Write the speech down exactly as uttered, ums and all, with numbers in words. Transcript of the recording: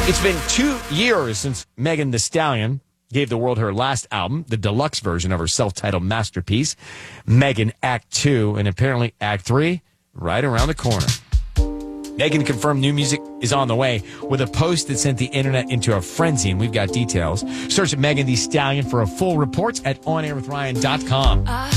It's been two years since Megan Thee Stallion gave the world her last album, the deluxe version of her self-titled masterpiece, Megan Act two, and apparently Act three, right around the corner. Megan confirmed new music is on the way with a post that sent the internet into a frenzy, and we've got details. Search Megan Thee Stallion for a full report at on air with ryan dot com.